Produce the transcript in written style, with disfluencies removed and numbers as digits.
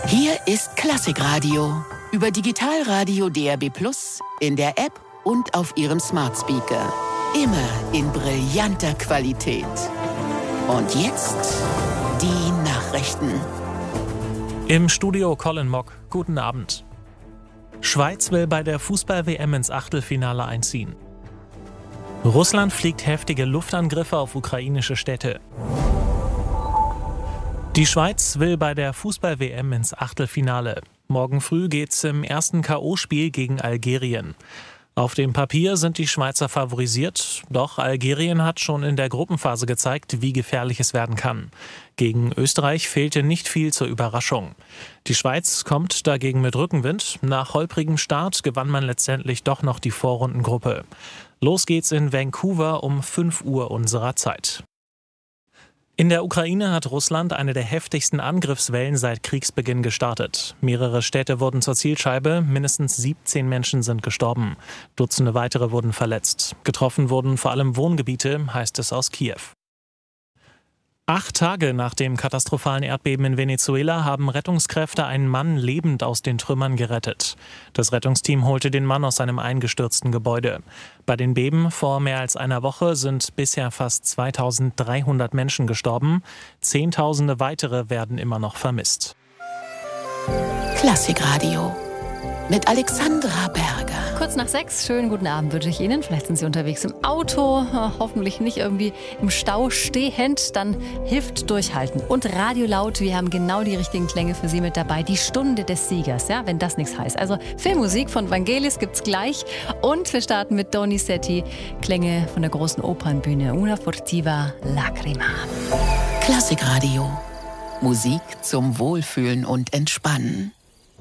Hier ist Klassikradio über Digitalradio DAB+, in der App und auf Ihrem Smart Speaker. Immer in brillanter Qualität. Und jetzt die Nachrichten. Im Studio Colin Mock. Guten Abend. Schweiz will bei der Fußball-WM ins Achtelfinale einziehen. Russland fliegt heftige Luftangriffe auf ukrainische Städte. Die Schweiz will bei der Fußball-WM ins Achtelfinale. Morgen früh geht's im ersten K.O.-Spiel gegen Algerien. Auf dem Papier sind die Schweizer favorisiert, doch Algerien hat schon in der Gruppenphase gezeigt, wie gefährlich es werden kann. Gegen Österreich fehlte nicht viel zur Überraschung. Die Schweiz kommt dagegen mit Rückenwind. Nach holprigem Start gewann man letztendlich doch noch die Vorrundengruppe. Los geht's in Vancouver um 5 Uhr unserer Zeit. In der Ukraine hat Russland eine der heftigsten Angriffswellen seit Kriegsbeginn gestartet. Mehrere Städte wurden zur Zielscheibe, mindestens 17 Menschen sind gestorben. Dutzende weitere wurden verletzt. Getroffen wurden vor allem Wohngebiete, heißt es aus Kiew. 8 Tage nach dem katastrophalen Erdbeben in Venezuela haben Rettungskräfte einen Mann lebend aus den Trümmern gerettet. Das Rettungsteam holte den Mann aus einem eingestürzten Gebäude. Bei den Beben vor mehr als einer Woche sind bisher fast 2300 Menschen gestorben. Zehntausende weitere werden immer noch vermisst. Klassikradio mit Alexandra Berger. Kurz nach 6, schönen guten Abend wünsche ich Ihnen. Vielleicht sind Sie unterwegs im Auto, hoffentlich nicht irgendwie im Stau stehend. Dann hilft durchhalten. Und Radio laut, wir haben genau die richtigen Klänge für Sie mit dabei. Die Stunde des Siegers, ja, wenn das nichts heißt. Also Filmmusik von Vangelis gibt's gleich. Und wir starten mit Donizetti, Klänge von der großen Opernbühne. Una furtiva lacrima. Klassikradio. Musik zum Wohlfühlen und Entspannen.